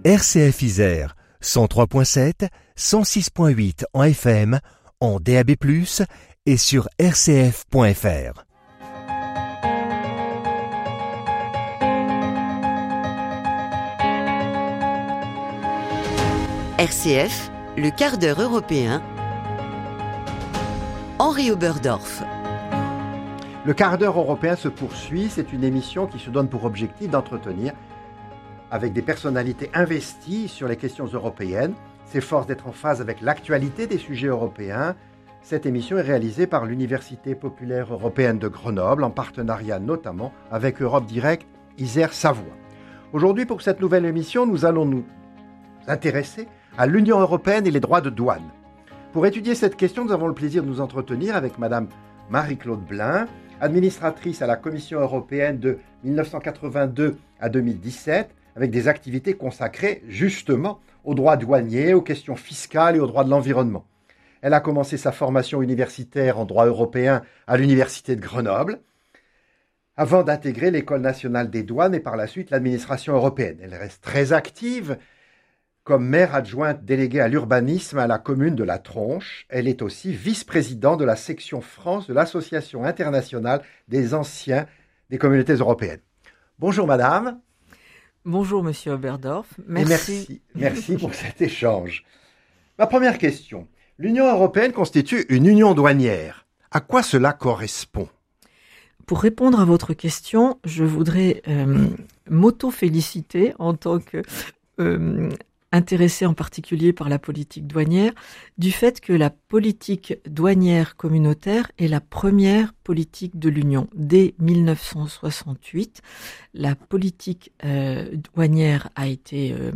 RCF Isère, 103.7, 106.8 en FM, en DAB+, et sur rcf.fr. RCF, le quart d'heure européen. Henri Oberdorf. Le quart d'heure européen se poursuit. C'est une émission qui se donne pour objectif d'entretenir avec des personnalités investies sur les questions européennes, s'efforce d'être en phase avec l'actualité des sujets européens. Cette émission est réalisée par l'Université populaire européenne de Grenoble, en partenariat notamment avec Europe Direct Isère-Savoie. Aujourd'hui, pour cette nouvelle émission, nous allons nous intéresser à l'Union européenne et les droits de douane. Pour étudier cette question, nous avons le plaisir de nous entretenir avec Madame Marie-Claude Blin, administratrice à la Commission européenne de 1982 à 2017, avec des activités consacrées justement aux droits douaniers, aux questions fiscales et aux droits de l'environnement. Elle a commencé sa formation universitaire en droit européen à l'Université de Grenoble, avant d'intégrer l'École nationale des douanes et par la suite l'administration européenne. Elle reste très active comme maire adjointe déléguée à l'urbanisme à la commune de La Tronche. Elle est aussi vice-présidente de la section France de l'Association internationale des anciens des communautés européennes. Bonjour madame. Bonjour monsieur Oberdorf. Merci pour cet échange. Ma première question. L'Union européenne constitue une union douanière. À quoi cela correspond ? Pour répondre à votre question, je voudrais m'auto-féliciter en tant que intéressé en particulier par la politique douanière, du fait que la politique douanière communautaire est la première politique de l'Union. Dès 1968, la politique douanière a été